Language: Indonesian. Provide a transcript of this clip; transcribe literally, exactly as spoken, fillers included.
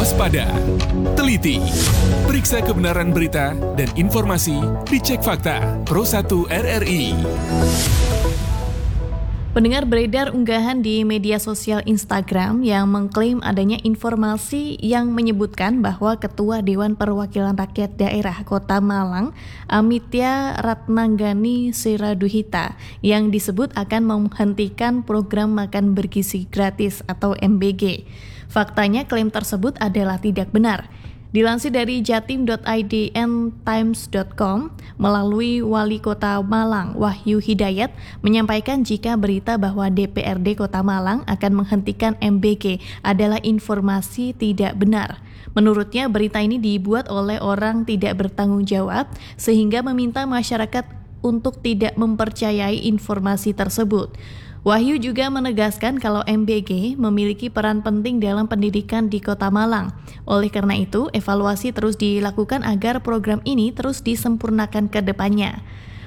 Waspada, teliti, periksa kebenaran berita dan informasi, dicek fakta. Pro satu R R I. Pendengar, beredar unggahan di media sosial Instagram yang mengklaim adanya informasi yang menyebutkan bahwa Ketua Dewan Perwakilan Rakyat Daerah Kota Malang, Amitya Ratnanggani Siraduhita, yang disebut akan menghentikan program makan bergizi gratis atau M B G. Faktanya, klaim tersebut adalah tidak benar. Dilansir dari jatim dot i d n times dot com, melalui Wali Kota Malang, Wahyu Hidayat, menyampaikan jika berita bahwa D P R D Kota Malang akan menghentikan M B G adalah informasi tidak benar. Menurutnya, berita ini dibuat oleh orang tidak bertanggung jawab, sehingga meminta masyarakat untuk tidak mempercayai informasi tersebut. Wahyu juga menegaskan kalau M B G memiliki peran penting dalam pendidikan di Kota Malang. Oleh karena itu, evaluasi terus dilakukan agar program ini terus disempurnakan ke depannya.